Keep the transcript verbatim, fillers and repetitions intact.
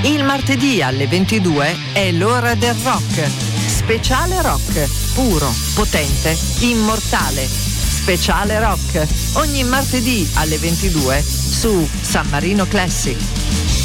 Il martedì alle ventidue è l'ora del rock. Speciale rock, puro, potente, immortale. Speciale rock, ogni martedì alle ventidue su San Marino Classic.